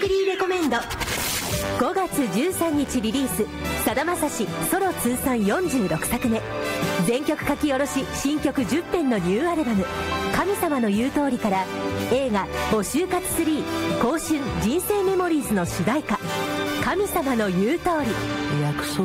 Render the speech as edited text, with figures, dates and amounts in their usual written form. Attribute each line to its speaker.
Speaker 1: クリーレコメンド。5月13日リリース、さだまさしソロ通算46作目、全曲書き下ろし新曲10編のニューアルバム「神様の言う通り」から映画「募集活3香春人生メモリーズ」の主題歌「神様の言う通り」。
Speaker 2: 約束